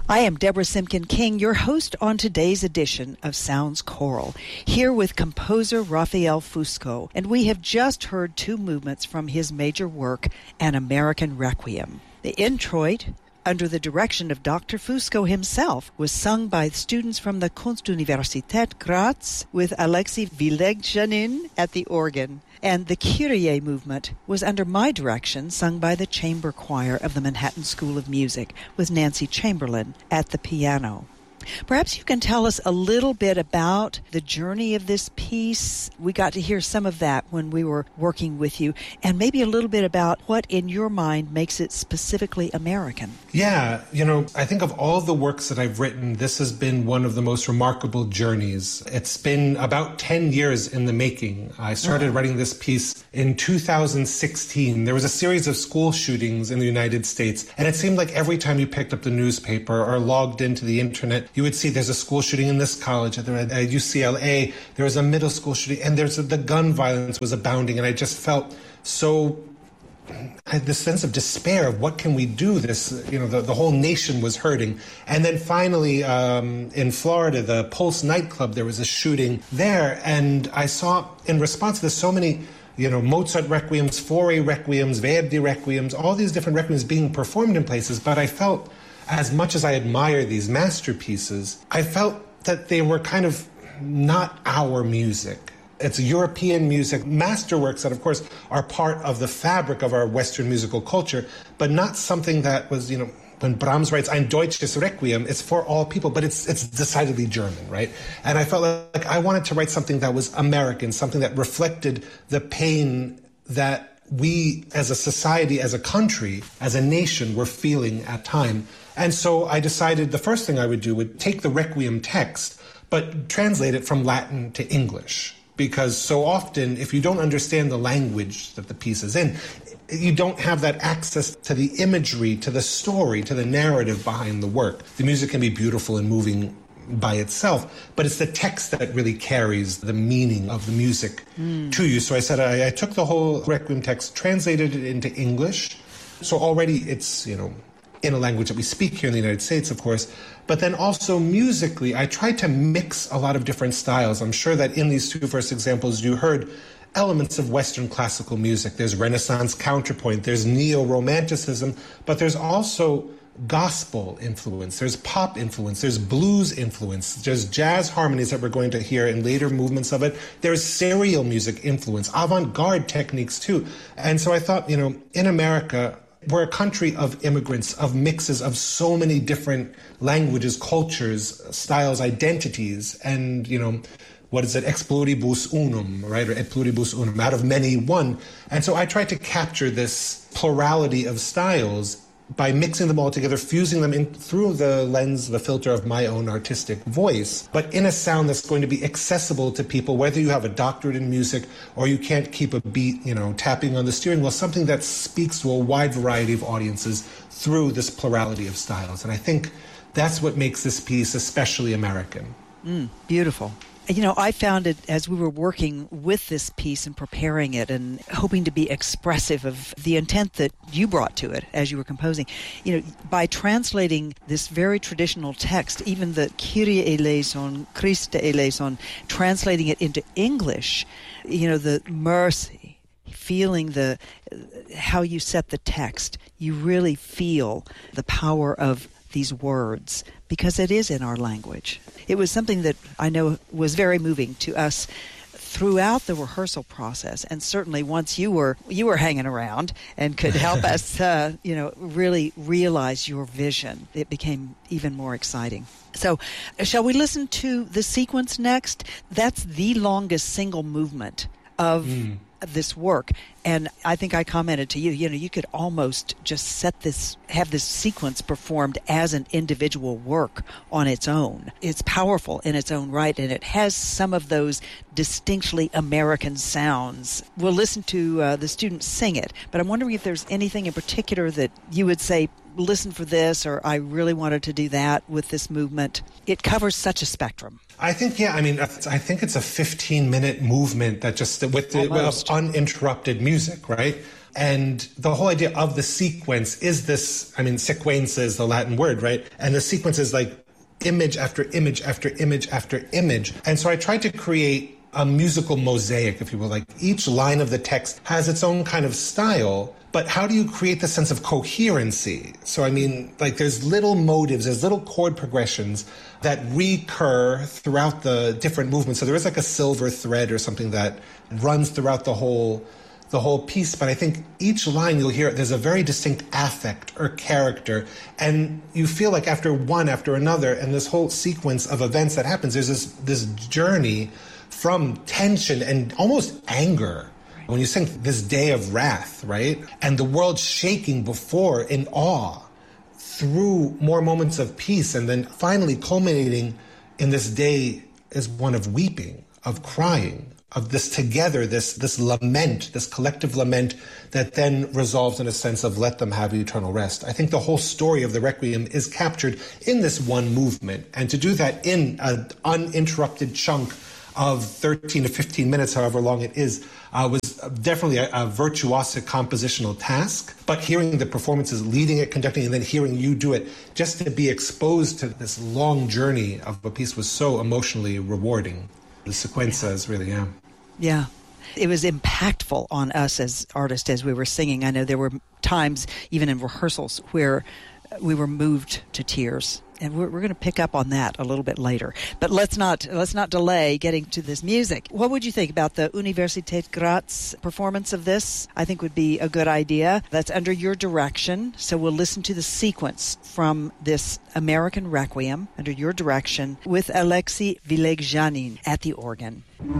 I am Deborah Simkin King, your host on today's edition of Sounds Choral, here with composer Raphael Fusco, and we have just heard two movements from his major work, An American Requiem. The introit, under the direction of Dr. Fusco himself, was sung by students from the Kunstuniversität Graz with Alexei Vilegjanin at the organ. And the Kyrie movement was under my direction, sung by the chamber choir of the Manhattan School of Music with Nancy Chamberlain at the piano. Perhaps you can tell us a little bit about the journey of this piece. We got to hear some of that when we were working with you, and maybe a little bit about what in your mind makes it specifically American. Yeah, I think of all the works that I've written, this has been one of the most remarkable journeys. It's been about 10 years in the making. I started writing this piece in 2016. There was a series of school shootings in the United States, and it seemed like every time you picked up the newspaper or logged into the internet, you would see there's a school shooting in this college. At UCLA, there was a middle school shooting, and the gun violence was abounding. And I just felt I had this sense of despair of what can we do? The whole nation was hurting. And then finally, in Florida, the Pulse nightclub, there was a shooting there. And I saw, in response to this, so many Mozart requiems, Fauré requiems, Verdi requiems, all these different requiems being performed in places. But I felt, as much as I admire these masterpieces, I felt that they were kind of not our music. It's European music, masterworks that, of course, are part of the fabric of our Western musical culture, but not something that was, when Brahms writes Ein deutsches Requiem, it's for all people, but it's decidedly German, right? And I felt like I wanted to write something that was American, something that reflected the pain that we as a society, as a country, as a nation, were feeling at time. And so I decided the first thing I would do would take the Requiem text, but translate it from Latin to English. Because so often, if you don't understand the language that the piece is in, you don't have that access to the imagery, to the story, to the narrative behind the work. The music can be beautiful and moving by itself, but it's the text that really carries the meaning of the music to you. So I said I took the whole Requiem text, translated it into English. So already it's, in a language that we speak here in the United States, of course. But then also musically, I tried to mix a lot of different styles. I'm sure that in these two first examples, you heard elements of Western classical music. There's Renaissance counterpoint, there's neo-romanticism, but there's also gospel influence, there's pop influence, there's blues influence, there's jazz harmonies that we're going to hear in later movements of it. There's serial music influence, avant-garde techniques too. And so I thought, in America, we're a country of immigrants, of mixes of so many different languages, cultures, styles, identities, and, what is it, ex pluribus unum, right, or et pluribus unum, out of many one. And so I tried to capture this plurality of styles by mixing them all together, fusing them in through the lens, the filter of my own artistic voice, but in a sound that's going to be accessible to people, whether you have a doctorate in music or you can't keep a beat, tapping on the steering wheel, something that speaks to a wide variety of audiences through this plurality of styles. And I think that's what makes this piece especially American. Beautiful. I found it as we were working with this piece and preparing it and hoping to be expressive of the intent that you brought to it as you were composing. By translating this very traditional text, even the Kyrie eleison, Christe eleison, translating it into English, the mercy, feeling how you set the text, you really feel the power of these words because it is in our language. It was something that I know was very moving to us throughout the rehearsal process, and certainly once you were hanging around and could help us, really realize your vision. It became even more exciting. So, shall we listen to the sequence next? That's the longest single movement of this work, and I think I commented to you, you could almost just have this sequence performed as an individual work on its own. It's powerful in its own right, and it has some of those distinctly American sounds. We'll listen to the students sing it, but I'm wondering if there's anything in particular that you would say, listen for this, or I really wanted to do that with this movement. It covers such a spectrum. I think, I think it's a 15-minute movement that just with uninterrupted music, right? And the whole idea of the sequence is this, sequenza is the Latin word, right? And the sequence is like image after image after image after image. And so I tried to create a musical mosaic, if you will. Like each line of the text has its own kind of style, but how do you create the sense of coherency? So there's little motives, there's little chord progressions that recur throughout the different movements. So there is like a silver thread or something that runs throughout the whole piece, but I think each line you'll hear, there's a very distinct affect or character, and you feel like after one after another, and this whole sequence of events that happens, there's this journey from tension and almost anger. When you sing this day of wrath, right? And the world shaking before in awe, through more moments of peace, and then finally culminating in this day is one of weeping, of crying, of this together, this lament, this collective lament that then resolves in a sense of let them have eternal rest. I think the whole story of the Requiem is captured in this one movement. And to do that in an uninterrupted chunk of 13 to 15 minutes, however long it is, was definitely a virtuosic compositional task. But hearing the performances, leading it, conducting, and then hearing you do it, just to be exposed to this long journey of a piece was so emotionally rewarding. The sequenza is really, Yeah. It was impactful on us as artists as we were singing. I know there were times, even in rehearsals, where we were moved to tears. And we're going to pick up on that a little bit later. But let's not delay getting to this music. What would you think about the Universität Graz performance of this? I think would be a good idea. That's under your direction. So we'll listen to the sequence from this American Requiem under your direction with Alexei Vilegzhanin at the organ.